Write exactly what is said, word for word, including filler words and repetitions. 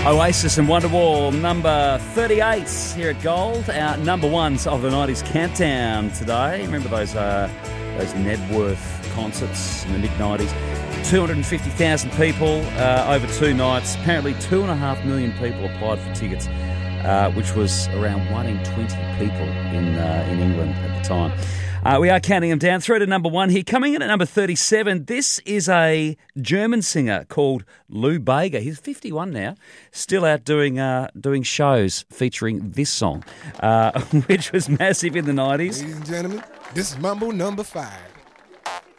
Oasis and Wonderwall, number thirty-eight here at Gold. Our number ones of the nineties countdown today. Remember those uh, those Nedworth concerts in the mid nineties? two hundred fifty thousand people uh, over two nights. Apparently two and a half million people applied for tickets, uh, which was around one in twenty people in uh, in England at the time. Uh, we are counting them down. Through to number one here. Coming in at number thirty-seven, this is a German singer called Lou Bega. He's fifty-one now, still out doing uh, doing shows featuring this song, uh, which was massive in the nineties. Ladies and gentlemen, this is Mambo number five.